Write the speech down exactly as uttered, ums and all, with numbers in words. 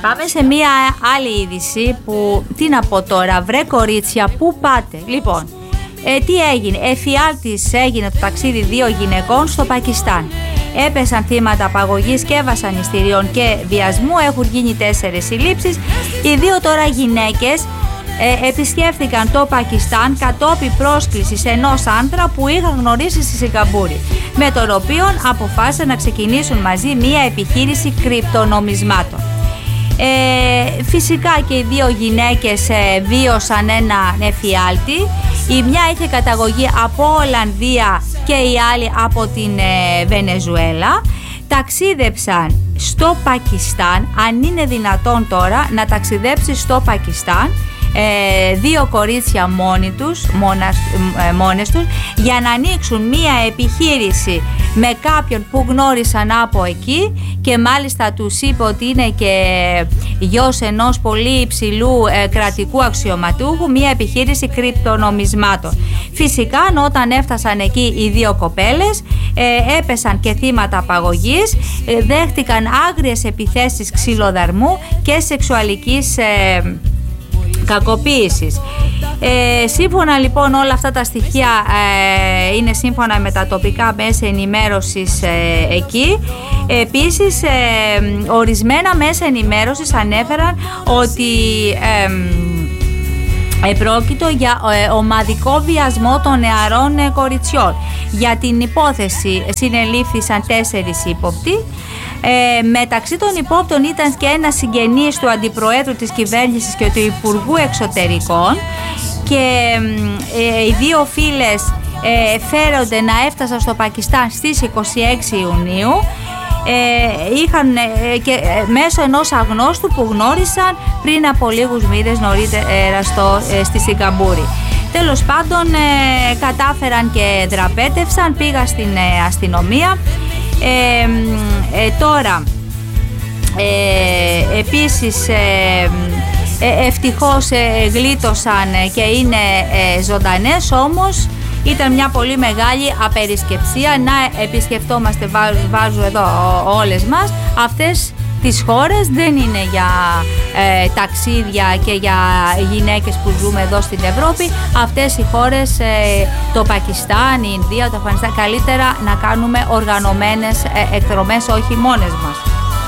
Πάμε σε μία άλλη είδηση που, τι να πω τώρα, βρε κορίτσια, πού πάτε. Λοιπόν, ε, τι έγινε, εφιάλτης έγινε το ταξίδι δύο γυναικών στο Πακιστάν. Έπεσαν θύματα απαγωγής και βασανιστήριων και βιασμού, έχουν γίνει τέσσερις συλλήψεις. Οι δύο τώρα γυναίκες ε, επισκέφθηκαν το Πακιστάν κατόπιν πρόσκλησης ενός άντρα που είχαν γνωρίσει στη Σιγκαπούρη, με τον οποίο αποφάσισαν να ξεκινήσουν μαζί μία επιχείρηση κρυπτονομισμάτων. Ε, φυσικά και οι δύο γυναίκες ε, βίωσαν ένα εφιάλτη. Η μια είχε καταγωγή από Ολλανδία και η άλλη από την ε, Βενεζουέλα. Ταξίδεψαν στο Πακιστάν, αν είναι δυνατόν τώρα να ταξιδέψει στο Πακιστάν ε, δύο κορίτσια μόνοι τους, μόνας, ε, μόνες τους, για να ανοίξουν μία επιχείρηση με κάποιον που γνώρισαν από εκεί, και μάλιστα τους είπε ότι είναι και γιος ενός πολύ υψηλού ε, κρατικού αξιωματούχου, μία επιχείρηση κρυπτονομισμάτων. Φυσικά όταν έφτασαν εκεί οι δύο κοπέλες ε, έπεσαν και θύματα απαγωγής, ε, δέχτηκαν άγριες επιθέσεις ξυλοδαρμού και σεξουαλικής ε, κακοποίησης. Ε, σύμφωνα λοιπόν όλα αυτά τα στοιχεία ε, είναι σύμφωνα με τα τοπικά μέσα ενημέρωσης ε, εκεί. Επίσης ε, ορισμένα μέσα ενημέρωσης ανέφεραν ότι ε, επρόκειτο για ε, ομαδικό βιασμό των νεαρών ε, κοριτσιών. Για την υπόθεση συνελήφθησαν τέσσερις ύποπτοι. Ε, μεταξύ των υπόπτων ήταν και ένα συγγενής του Αντιπροέδρου της Κυβέρνησης και του Υπουργού Εξωτερικών, και ε, οι δύο φίλες ε, φέρονται να έφτασαν στο Πακιστάν στις είκοσι έξι Ιουνίου. Ε, είχαν ε, και ε, μέσω ενός αγνώστου που γνώρισαν πριν από λίγους μήνες νωρίτερα στο, ε, στη Σιγκαπούρη. Τέλος πάντων ε, κατάφεραν και δραπέτευσαν, πήγα στην ε, αστυνομία. Ε, ε, τώρα ε, επίσης ε, ε, ευτυχώς ε, γλίτωσαν και είναι ε, ζωντανές, όμως ήταν μια πολύ μεγάλη απερισκεψία. Να επισκεφτόμαστε, βάζω, βάζω εδώ όλες μας αυτές τις χώρες, δεν είναι για ε, ταξίδια και για γυναίκες που ζούμε εδώ στην Ευρώπη. Αυτές οι χώρες, ε, το Πακιστάν, η Ινδία, το Αφγανιστάν, καλύτερα να κάνουμε οργανωμένες ε, εκδρομές, όχι μόνες μας.